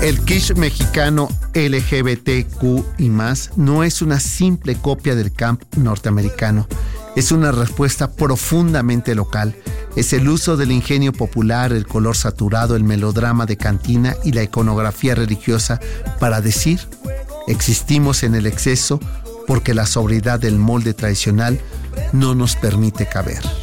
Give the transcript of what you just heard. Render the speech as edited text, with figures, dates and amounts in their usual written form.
El kitsch mexicano LGBTQ y más no es una simple copia del camp norteamericano. Es una respuesta profundamente local. Es el uso del ingenio popular, el color saturado, el melodrama de cantina y la iconografía religiosa para decir: existimos en el exceso porque la sobriedad del molde tradicional no nos permite caber.